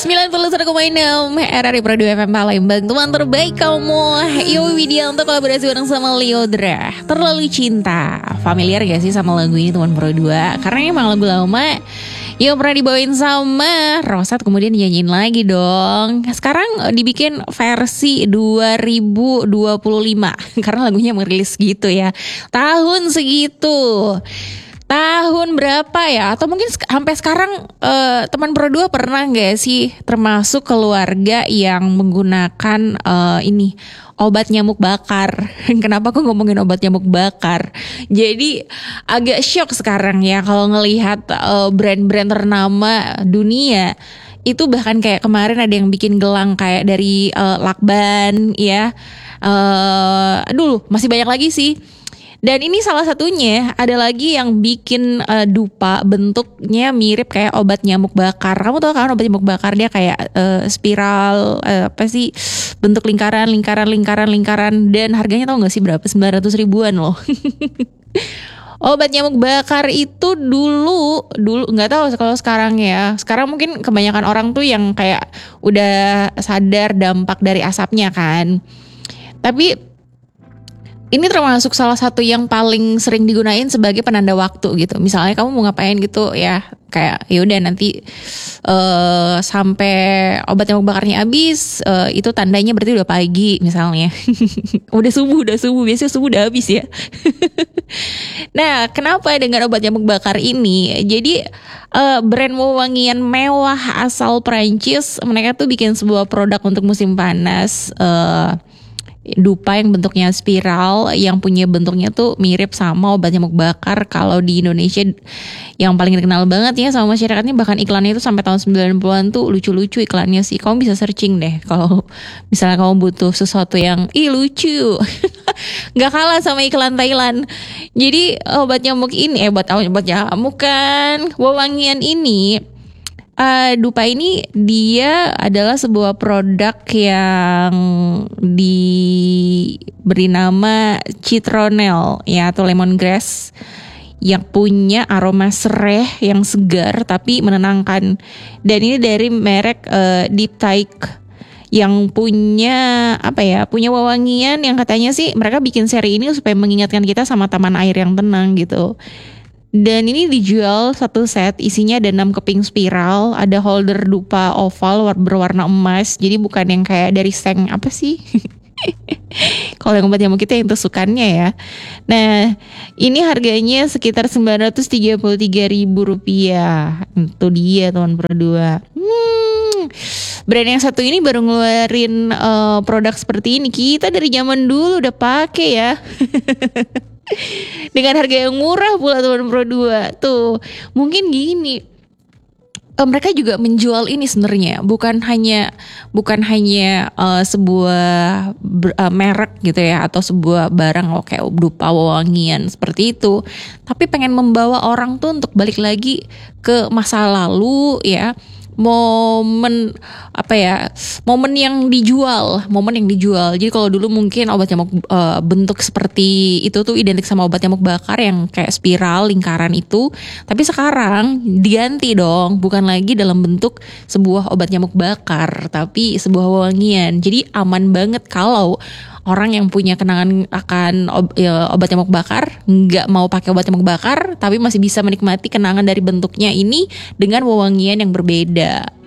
91,6 RRI Pro 2 FM Palembang, teman terbaik kamu. Yo Widianto kolaborasi bareng sama Liodra. Terlalu cinta. Familiar gak sih sama lagu ini teman Pro 2? Karena emang lagu lama yang pernah dibawain sama Rosat, kemudian dinyanyiin lagi dong. Sekarang dibikin versi 2025 karena lagunya merilis gitu ya, tahun segitu. Tahun berapa ya? Atau mungkin sampai sekarang teman Pro 2 pernah gak sih termasuk keluarga yang menggunakan ini obat nyamuk bakar? Kenapa aku ngomongin obat nyamuk bakar? Jadi agak shock sekarang ya kalau ngelihat brand-brand ternama dunia itu, bahkan kayak kemarin ada yang bikin gelang kayak dari lakban ya. Aduh, masih banyak lagi sih. Dan ini salah satunya, ada lagi yang bikin dupa bentuknya mirip kayak obat nyamuk bakar. Kamu tahu kan obat nyamuk bakar, dia kayak spiral apa sih, bentuk lingkaran dan harganya tahu nggak sih berapa? 900 ribuan loh. Obat nyamuk bakar itu dulu nggak tahu kalau sekarang ya. Sekarang mungkin kebanyakan orang tuh yang kayak udah sadar dampak dari asapnya kan. Tapi ini termasuk salah satu yang paling sering digunain sebagai penanda waktu gitu. Misalnya kamu mau ngapain gitu ya, kayak ya udah nanti sampai obat nyamuk bakarnya habis, itu tandanya berarti udah pagi misalnya. udah subuh, biasanya subuh udah habis ya. Nah, kenapa dengan obat nyamuk bakar ini? Jadi brand wewangian mewah asal Prancis, mereka tuh bikin sebuah produk untuk musim panas, dupa yang bentuknya spiral, yang punya bentuknya tuh mirip sama obat nyamuk bakar. Kalau di Indonesia yang paling dikenal banget ya sama masyarakatnya, bahkan iklannya itu sampai tahun 90-an tuh lucu-lucu iklannya sih. Kamu bisa searching deh kalau misalnya kamu butuh sesuatu yang lucu. Gak kalah sama iklan Thailand. Jadi obat nyamuk ini obat nyamuk kan, wewangian ini, dupa ini dia adalah sebuah produk yang diberi nama citronelle ya, atau lemongrass, yang punya aroma sereh yang segar tapi menenangkan. Dan ini dari merek Diptyque yang punya punya wewangian yang katanya sih mereka bikin seri ini supaya mengingatkan kita sama taman air yang tenang gitu. Dan ini dijual satu set, isinya ada 6 keping spiral, ada holder dupa oval berwarna emas. Jadi bukan yang kayak dari seng apa sih? Kalau yang obat nyamuk kita yang tusukannya ya. Nah, ini harganya sekitar 933 ribu rupiah. Itu dia teman Pro 2. Brand yang satu ini baru ngeluarin produk seperti ini. Kita dari zaman dulu udah pakai ya. Dengan harga yang murah pula teman Pro 2. Tuh, mungkin gini, mereka juga menjual ini sebenarnya bukan hanya sebuah merek gitu ya, atau sebuah barang kayak dupa wewangian seperti itu, tapi pengen membawa orang tuh untuk balik lagi ke masa lalu ya. Momen yang dijual. Jadi kalau dulu mungkin obat nyamuk bentuk seperti itu tuh identik sama obat nyamuk bakar yang kayak spiral lingkaran itu, tapi sekarang diganti dong, bukan lagi dalam bentuk sebuah obat nyamuk bakar tapi sebuah wewangian. Jadi aman banget kalau orang yang punya kenangan akan obat nyamuk bakar nggak mau pakai obat nyamuk bakar, tapi masih bisa menikmati kenangan dari bentuknya ini dengan wewangian yang berbeda.